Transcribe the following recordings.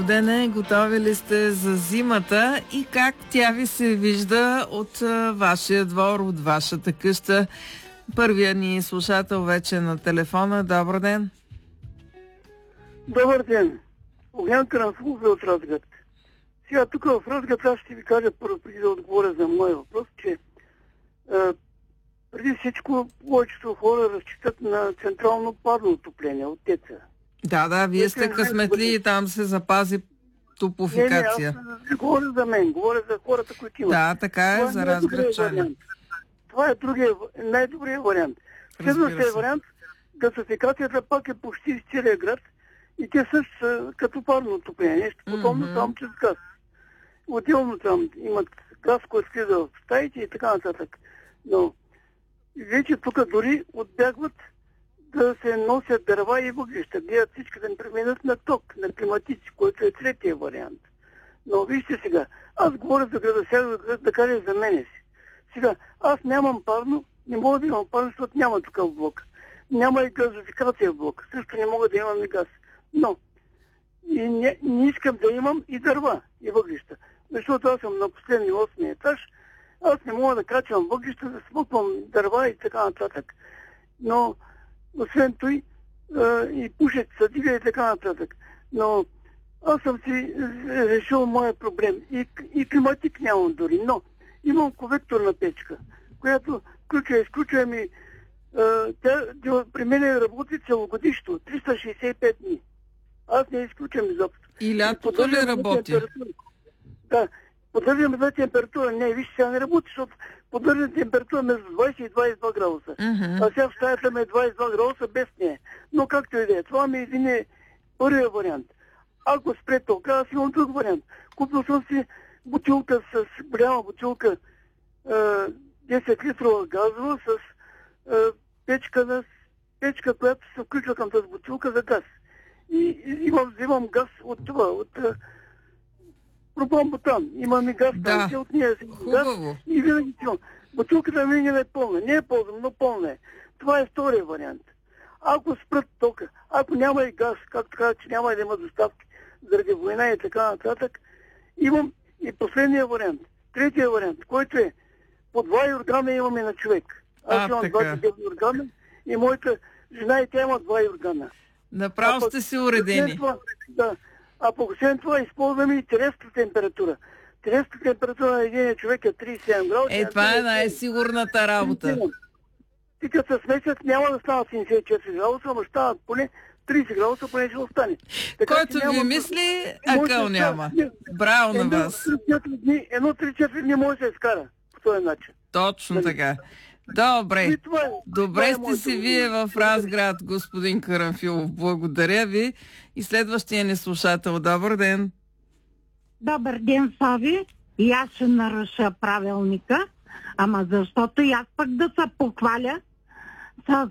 Дене, готови ли сте за зимата и как тя ви се вижда от вашия двор, от вашата къща? Първия ни слушател вече е на телефона. Добър ден. Добър ден. Огнян Карамфилов от Разград. Сега тук в Разград аз ще ви кажа първо, преди да отговоря за моя въпрос, че преди всичко повечето хора разчитат на централно парно отопление от ТЕЦ-а. Да, вие сте късметли и там се запази топофикация. Не, аз говоря за мен, говоря за хората, които имат. Да, така е, за разградчани. Това е най-добрият вариант. Следващия вариант, газификацията пак е почти в целия град и те също са като парно отопление. Нещо подобно, само чрез газ. Отделно там имат газ, който слиза в стаите и така нататък. Но вече тук дори отбягват да се носят дърва и въглища. Гледат всички да не преминат на ток, на климатици, който е третия вариант. Но вижте сега, аз говоря за града, сега да кажа за мене си. Сега, аз нямам парно, не мога да имам парно, защото няма такъв блок. Няма и газификация в блок. Също не мога да имам и газ. Но и не искам да имам и дърва, и въглища. Защото аз съм на последния 8 етаж, аз не мога да качвам въглища, да смуквам дърва и така нататък. Но освен той и пушек, съдига и така нататък. Но аз съм си решил моя проблем. И климатик нямам дори, но имам конвекторна печка, която изключва ми тя при мен работи целогодишно, 365 дни. Аз не изключвам изобщо. И лятото ли работи? Да, поддържаме за температура. Не, виж, сега не работи, защото поддържаме температура между 20 и 22 градуса. А сега в стаята ме 22 градуса без нея. Но както и да е, това ми е един първия вариант. Ако спре тока, аз имам друг вариант. Купил съм си бутилка с голяма бутилка 10 литрова газова с печка, която се включва към тази бутилка за газ. И взимам газ от това, от пропан-бутан. Имаме газ, от нея си газ и винаги цяло. Бутилката ми не е пълна. Не е ползвам, но пълна е. Това е втория вариант. Ако спрат тока, ако няма и газ, както казах, че няма да има доставки заради война и така нататък, имам и последния вариант. Третия вариант, който е по 2 юргана имаме на човек. Аз имам 29 юргана и моята жена и тя има 2 юргана. Направо сте си уредени. А по освен това използваме и теренската температура. Теренската температура на един човек е 37 градуса. Това е най-сигурната работа. И като се смесят няма да станат 74 градуса, но ще станат поне 30 градуса, поне ще остане. Който ви мисли, акъл няма. Браво на вас. Едно 3-4 дни може да се изкара по този начин. Точно така. Добре. Добре сте си вие в Разград, господин Карамфилов. Благодаря ви. И следващия ни слушател. Добър ден. Добър ден, Слави. И аз ще наруша правилника, ама защото и аз пък да се похваля с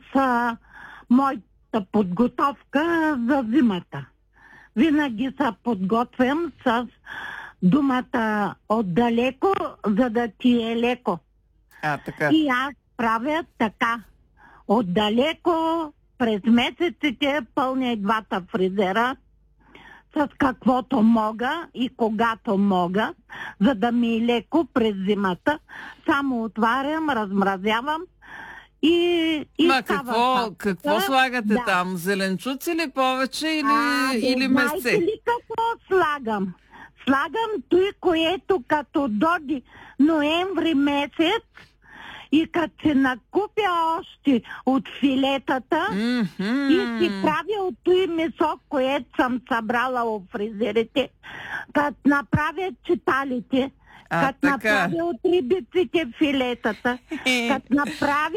моята подготовка за зимата. Винаги се подготвям с думата отдалеко, за да ти е леко. Така. И аз правя така. Отдалеко, през месеците пълня и двата фризера с каквото мога и когато мога, за да ми е леко през зимата. Само отварям, размразявам и какво слагате там? Зеленчуци ли повече или месце? Знаете ли какво слагам? Слагам той, което като доди ноември месец и като се накупя още от филетата и си правя от той месо, което съм събрала от фризерите, като направя читалите, като направя от рибиците филетата, като направя